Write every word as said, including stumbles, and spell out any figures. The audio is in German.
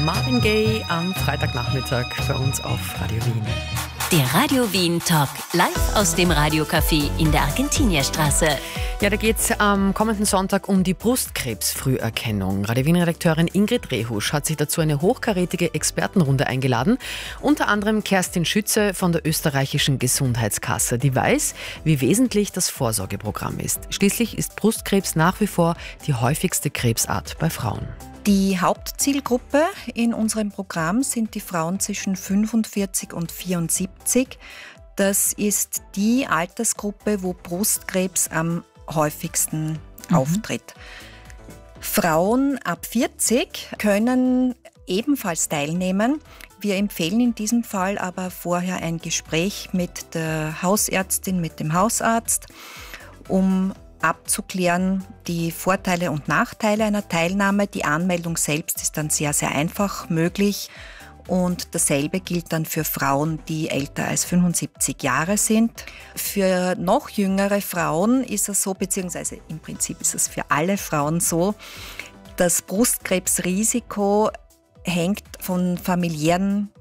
Marvin Gaye am Freitagnachmittag bei uns auf Radio Wien. Der Radio Wien Talk, live aus dem Radiocafé in der Argentinierstraße. Ja, da geht es am kommenden Sonntag um die Brustkrebsfrüherkennung. Radio Wien-Redakteurin Ingrid Rehusch hat sich dazu eine hochkarätige Expertenrunde eingeladen. Unter anderem Kerstin Schütze von der österreichischen Gesundheitskasse, die weiß, wie wesentlich das Vorsorgeprogramm ist. Schließlich ist Brustkrebs nach wie vor die häufigste Krebsart bei Frauen. Die Hauptzielgruppe in unserem Programm sind die Frauen zwischen fünfundvierzig und vierundsiebzig. Das ist die Altersgruppe, wo Brustkrebs am häufigsten mhm. auftritt. Frauen ab vierzig können ebenfalls teilnehmen. Wir empfehlen in diesem Fall aber vorher ein Gespräch mit der Hausärztin, mit dem Hausarzt, um abzuklären die Vorteile und Nachteile einer Teilnahme. Die Anmeldung selbst ist dann sehr, sehr einfach möglich. Und dasselbe gilt dann für Frauen, die älter als fünfundsiebzig Jahre sind. Für noch jüngere Frauen ist es so, beziehungsweise im Prinzip ist es für alle Frauen so, das Brustkrebsrisiko hängt von familiären